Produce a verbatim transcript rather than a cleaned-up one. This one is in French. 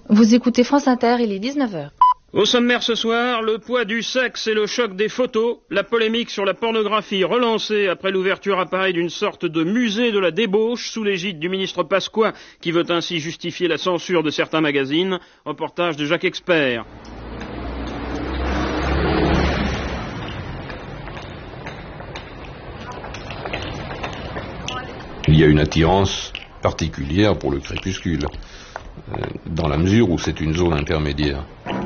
Vous écoutez France Inter, il est dix-neuf heures. Au sommaire ce soir, le poids du sexe et le choc des photos, la polémique sur la pornographie relancée après l'ouverture à Paris d'une sorte de musée de la débauche sous l'égide du ministre Pasqua qui veut ainsi justifier la censure de certains magazines. Reportage de Jacques Expert. Il y a une attirance particulière pour le crépuscule, dans la mesure où c'est une zone intermédiaire.